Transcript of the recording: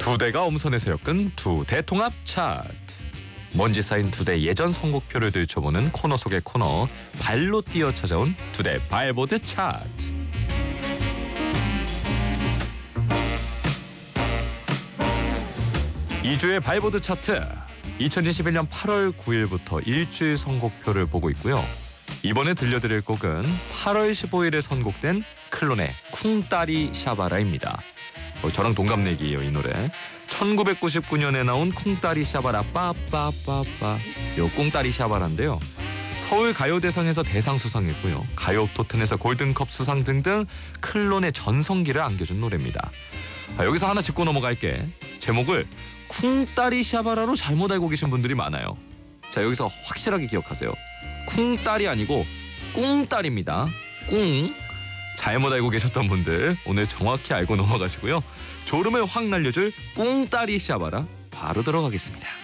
두 대가 엄선해서 엮은 두 대 통합 차트. 먼지 쌓인 두 대 예전 선곡표를 들춰보는 코너 속의 코너, 발로 뛰어 찾아온 두 대 발보드 차트. 2주의 발보드 차트. 2021년 8월 9일부터 일주일 선곡표를 보고 있고요. 이번에 들려드릴 곡은 8월 15일에 선곡된 클론의 쿵따리 샤바라입니다. 저랑 동갑내기예요, 이 노래. 1999년에 나온 쿵따리 샤바라 빠빠빠빠, 요 쿵따리 샤바라인데요. 서울 가요대상에서 대상 수상했고요. 가요 토텐에서 골든컵 수상 등등 클론의 전성기를 안겨준 노래입니다. 여기서 하나 짚고 넘어갈게. 제목을 쿵따리 샤바라로 잘못 알고 계신 분들이 많아요. 자, 여기서 확실하게 기억하세요. 쿵따리 아니고 꿍따리입니다. 꿍. 잘못 알고 계셨던 분들 오늘 정확히 알고 넘어가시고요. 졸음을 확 날려줄 꿍따리 샤바라 바로 들어가겠습니다.